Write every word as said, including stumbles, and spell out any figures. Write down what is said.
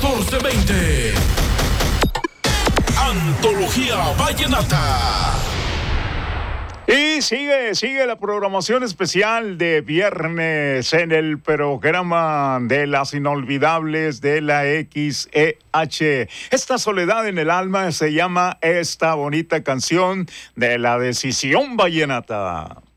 catorce veinte. Antología Vallenata. Y sigue, sigue la programación especial de viernes en el programa de las inolvidables de la X E H. Esta soledad en el alma se llama esta bonita canción de la Decisión Vallenata.